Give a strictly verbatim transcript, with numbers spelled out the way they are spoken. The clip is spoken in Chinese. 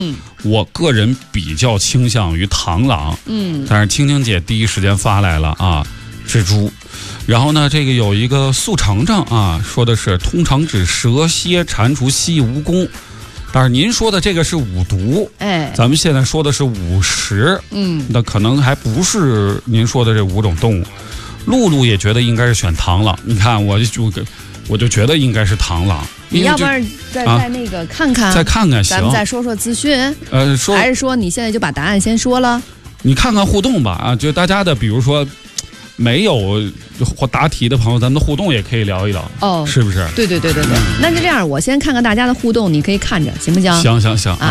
嗯， 我个人比较倾向于螳螂。 嗯， 但是青青姐第一时间发来了啊，蜘蛛。然后呢，这个有一个速成成啊，说的是通常指蛇蝎蟾蜍蜥蜍蚣。但是您说的这个是五毒， 哎， 咱们现在说的是五食， 嗯， 那可能还不是您说的这五种动物。露露也觉得应该是选螳螂，你看我就我就觉得应该是螳螂。 你要不然再、啊、再那个看看， 再看看，行， 咱们再说说资讯。 呃，说还是说你现在就把答案先说了？ 你看看互动吧，啊，就大家的，比如说没有或答题的朋友，咱们的互动也可以聊一聊， 哦， 是不是？ 对对对对对，那就这样，我先看看大家的互动，你可以看着，行不行？ 行行行。 啊